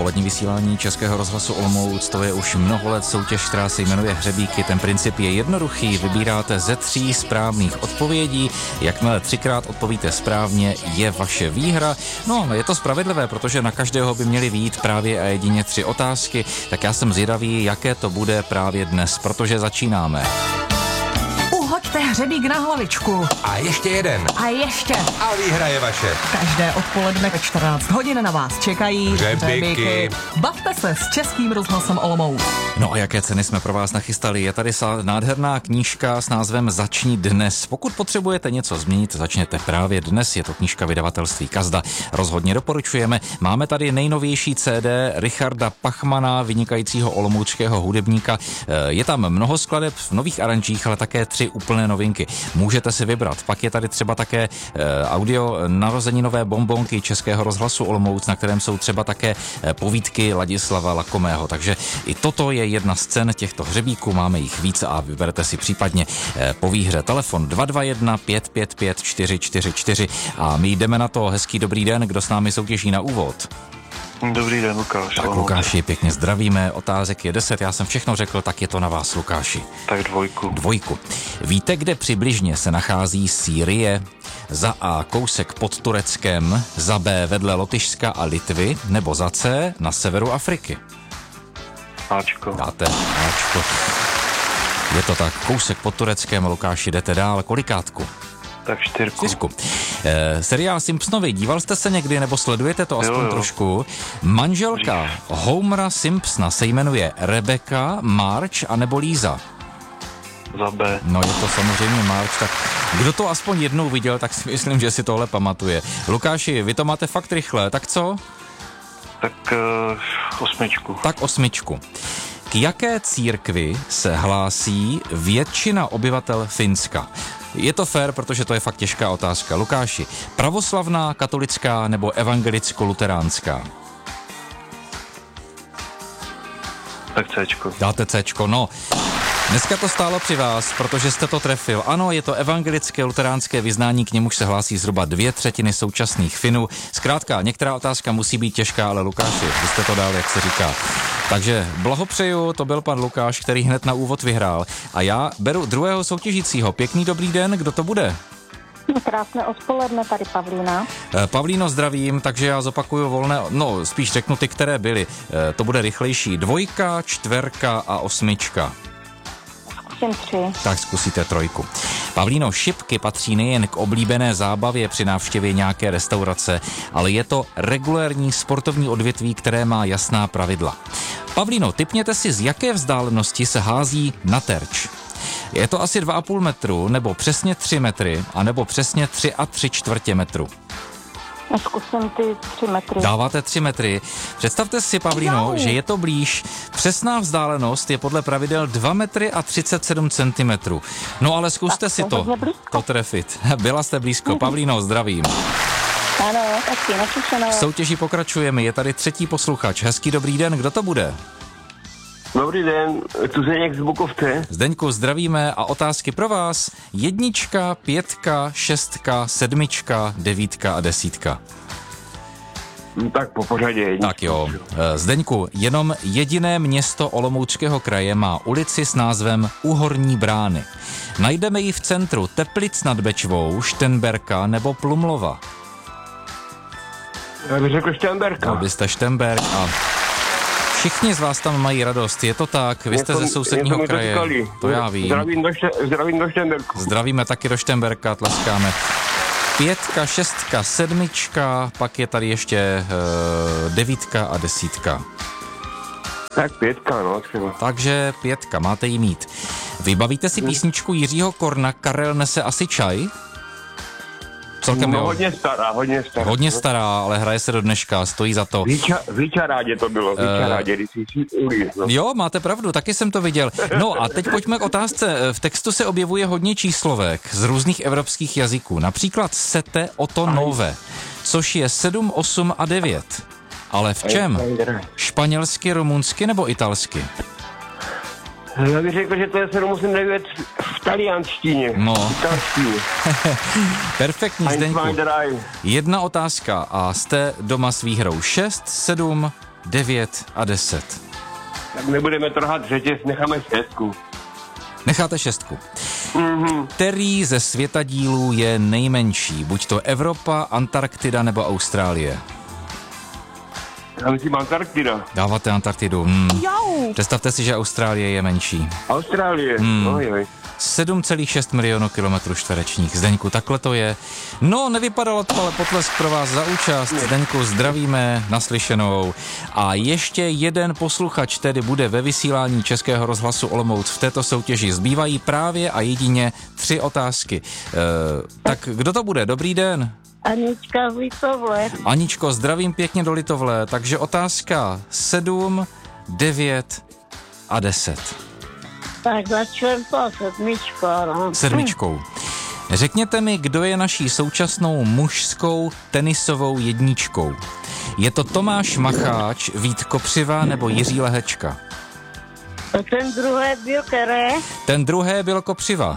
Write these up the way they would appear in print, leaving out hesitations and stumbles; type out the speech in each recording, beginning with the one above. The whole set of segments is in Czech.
Polední vysílání Českého rozhlasu Olomouc, to je už mnoho let soutěž, která se jmenuje Hřebíky. Ten princip je jednoduchý, vybíráte ze 3 správných odpovědí. Jakmile 3krát odpovíte správně, je vaše výhra. No, je to spravedlivé, protože na každého by měly vyjít právě a jedině 3 otázky. Tak já jsem zvědavý, jaké to bude právě dnes, protože začínáme. Uhoďte hřebík na hlavičku. A ještě jeden. A ještě. A výhra je vaše. Každé odpoledne ve 14 hodin na vás čekají hřebíky. Bavte se s Českým rozhlasem Olomouc. No a jaké ceny jsme pro vás nachystali? Je tady nádherná knížka s názvem Začni dnes. Pokud potřebujete něco změnit, začněte právě dnes. Je to knížka vydavatelství Kazda. Rozhodně doporučujeme. Máme tady nejnovější CD Richarda Pachmana, vynikajícího olomouckého hudebníka. Je tam mnoho skladeb v nových aranžích, ale také 3 úplné novinky. Můžete si vybrat. Pak je tady třeba také audio narozeninové bonbonky Českého rozhlasu Olomouc, na kterém jsou třeba také povídky Ladislava Lakomého. Takže i toto je jedna z cen těchto hřebíků, máme jich víc a vyberete si případně po výhře. Telefon 221 555 444 a my jdeme na to. Hezký dobrý den, kdo s námi soutěží na úvod? Dobrý den, Lukáš. Tak Lukáši, pěkně zdravíme, otázek je 10, já jsem všechno řekl, tak je to na vás, Lukáši. Tak 2. Víte, kde přibližně se nachází Sýrie? Za A kousek pod Tureckem, za B vedle Lotyšska a Litvy, nebo za C na severu Afriky? Áčko. Dáte Áčko. Je to tak, kousek pod Tureckem, Lukáši, jdete dál, kolikátku? Tak 4. Seriál Simpsonovi, díval jste se někdy, nebo sledujete to aspoň trošku? Manželka Homera Simpsona se jmenuje Rebecca, Marge a nebo Lisa? Za B. No je to samozřejmě Marge, tak kdo to aspoň jednou viděl, tak si myslím, že si tohle pamatuje. Lukáši, vy to máte fakt rychle, tak co? Tak 8. Tak 8. K jaké církvi se hlásí většina obyvatel Finska? Je to fér, protože to je fakt těžká otázka. Lukáši, pravoslavná, katolická nebo evangelicko-luteránská? Tak Cčko. Dáte Cčko, no. Dneska to stálo při vás, protože jste to trefil. Ano, je to evangelické luteránské vyznání, k němuž se hlásí zhruba 2/3 současných Finů. Zkrátka, některá otázka musí být těžká, ale Lukáši, vy jste to dal, jak se říká. Takže blahopřeju, to byl pan Lukáš, který hned na úvod vyhrál. A já beru druhého soutěžícího. Pěkný dobrý den, kdo to bude? Krásné odpoledne, tady Pavlína. Pavlíno, zdravím, takže já zopakuju volné, no spíš řeknu ty, které byly. To bude rychlejší. 2, 4 a 8. Zkusím 3. Tak zkusíte 3. Pavlíno, šipky patří nejen k oblíbené zábavě při návštěvě nějaké restaurace, ale je to regulérní sportovní odvětví, které má jasná pravidla. Pavlíno, tipněte si, z jaké vzdálenosti se hází na terč. Je to asi 2,5 metru, nebo přesně 3 metry, anebo přesně 3 3/4 metru. Zkusím ty 3 metry. Dáváte 3 metry. Představte si, Pavlíno, že je to blíž. Přesná vzdálenost je podle pravidel 2 metry a 37 centimetrů. No ale zkuste si to trefit. Byla jste blízko. Pavlíno, zdravím. Ano, taky naslyšenou. V soutěži pokračujeme. Je tady 3. posluchač. Hezký dobrý den. Kdo to bude? Dobrý den, tu Zdeněk z Bukovce. Zdeňku, zdravíme a otázky pro vás. 1, 5, 6, 7, 9 a 10. Tak po pořadě. Tak jo. Zdeňku, jenom jediné město Olomouckého kraje má ulici s názvem Uhorní Brány. Najdeme ji v centru Teplic nad Bečvou, Štenberka nebo Plumlova. Já bych řekl Štenberka. No, byste Štenberk a všichni z vás tam mají radost, je to tak, vy jste ze sousedního kraje, to já vím. Zdravím do Štenberku. Zdravíme taky do Štenberka, tleskáme. 5, 6, 7, pak je tady ještě 9 a 10. Tak 5, no třeba. Takže 5, máte ji mít. Vybavíte si písničku Jiřího Korna Karel nese asi čaj? Celkem no, jo. Hodně stará. Ale hraje se do dneška, stojí za to. Víčarádě to bylo, Víčarádě, když jsi no. Jo, máte pravdu, taky jsem to viděl. No a teď pojďme k otázce. V textu se objevuje hodně číslovek z různých evropských jazyků. Například sete oto nove, což je 7, 8 a 9. Ale v čem? Španělsky, rumunsky nebo italsky? Já bych řekl, že to je 789 v talianštině. No. Italštině. Perfektní, Zdeňku. 1, 2, 3. Jedna otázka a jste doma s výhrou 6, 7, 9 a 10. Tak nebudeme trhat řetěz, necháme 6. Necháte 6. Který ze světadílů je nejmenší? Buď to Evropa, Antarktida nebo Austrálie? Já myslím Antarktida. Dáváte Antarktidu. Jau. Představte si, že Austrálie je menší. Austrálie. Ojoj. 7,6 milionů kilometrů čtverečních. Zdeňku, takhle to je. No, nevypadalo to, ale potlesk pro vás za účast. Zdeňku, zdravíme, naslyšenou. A ještě jeden posluchač tedy bude ve vysílání Českého rozhlasu Olomouc v této soutěži. Zbývají právě a jedině 3 otázky. Tak kdo to bude? Dobrý den. Anička z Litovle. Aničko, zdravím pěkně do Litovle. Takže otázka 7, 9 a 10. Tak začneme to 7, no. 7. Řekněte mi, kdo je naší současnou mužskou tenisovou jedničkou. Je to Tomáš Macháč, Vít Kopřiva nebo Jiří Lehečka? A ten druhý byl které? Ten druhý byl Kopřiva.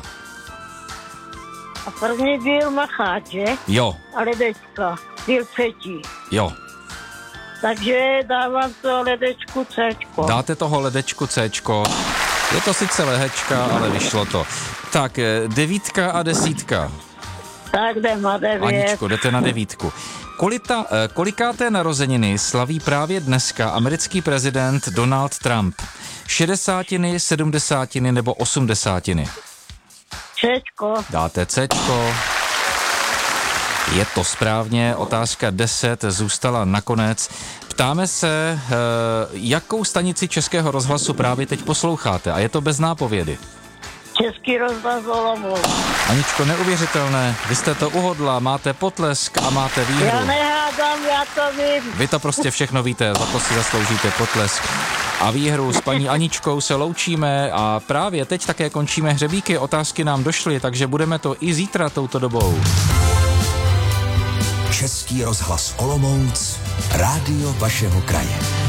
A první byl Macháč, že? Jo, A Ledečka byl třetí. jo. Takže dávám to Ledečku Cčko. Dáte toho Ledečku Cčko. Je to sice Lehečka, ale vyšlo to. Tak, 9 a 10. Tak jdem na 9. Aničko, jdete na 9. Kolikáté narozeniny slaví právě dneska americký prezident Donald Trump? 60, 70 nebo 80? Cčko. Dáte Cčko. Je to správně, otázka 10 zůstala nakonec. Ptáme se, jakou stanici Českého rozhlasu právě teď posloucháte a je to bez nápovědy. Český rozhlas Olomouc. Aničko, neuvěřitelné, vy jste to uhodla, máte potlesk a máte výhru. Já nehádám, já to vím. Vy to prostě všechno víte, za to si zasloužíte potlesk. A výhru s paní Aničkou se loučíme a právě teď také končíme hřebíky, otázky nám došly, takže budeme to i zítra touto dobou. Český rozhlas Olomouc, rádio vašeho kraje.